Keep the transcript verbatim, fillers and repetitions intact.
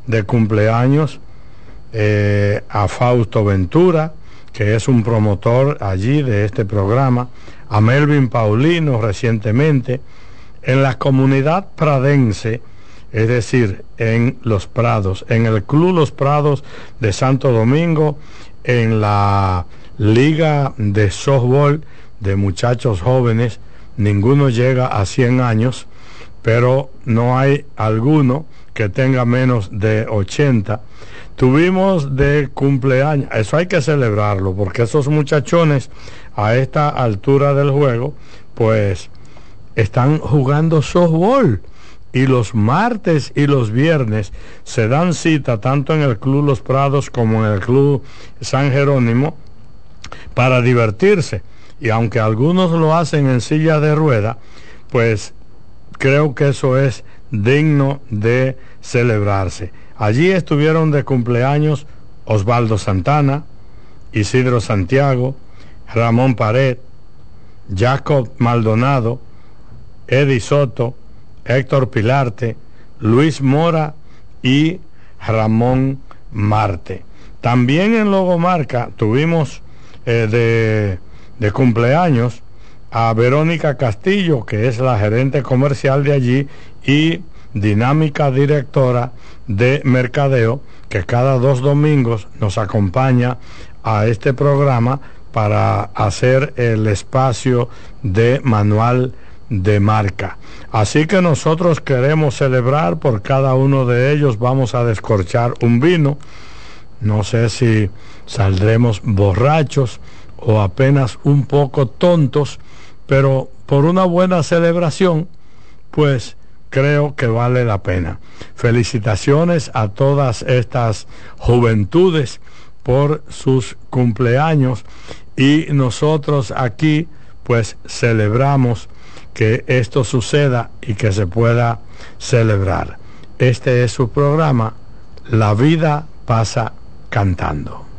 de cumpleaños eh, a Fausto Ventura, que es un promotor allí de este programa, a Melvin Paulino recientemente, en la comunidad pradense, es decir, en Los Prados, en el Club Los Prados de Santo Domingo, en la Liga de Softball de muchachos jóvenes. Ninguno llega a cien años, pero no hay alguno que tenga menos de ochenta. Tuvimos de cumpleaños, eso hay que celebrarlo, porque esos muchachones a esta altura del juego, pues están jugando softball, y los martes y los viernes se dan cita tanto en el Club Los Prados como en el Club San Jerónimo para divertirse. Y aunque algunos lo hacen en silla de rueda, pues creo que eso es digno de celebrarse. Allí estuvieron de cumpleaños Osvaldo Santana, Isidro Santiago, Ramón Pared, Jacob Maldonado, Eddie Soto, Héctor Pilarte, Luis Mora y Ramón Marte. También en Logomarca tuvimos eh, de... de cumpleaños a Verónica Castillo, que es la gerente comercial de allí y dinámica directora de mercadeo, que cada dos domingos nos acompaña a este programa para hacer el espacio de manual de marca. Así que nosotros queremos celebrar por cada uno de ellos. Vamos a descorchar un vino. No sé si saldremos borrachos o apenas un poco tontos, pero por una buena celebración, pues creo que vale la pena. Felicitaciones a todas estas juventudes por sus cumpleaños, y nosotros aquí pues celebramos que esto suceda y que se pueda celebrar. Este es su programa, La Vida Pasa Cantando.